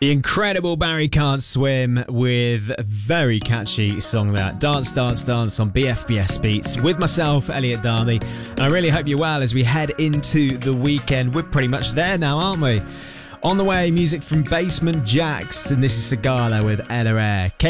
The incredible Barry Can't Swim with a very catchy song that Dance Dance Dance on BFBS Beats with myself, Elliot Darby. And I really hope you're well as we head into the weekend. We're pretty much there now, aren't we? On the way, music from Basement Jaxx, and this is Sigala with Ella Air.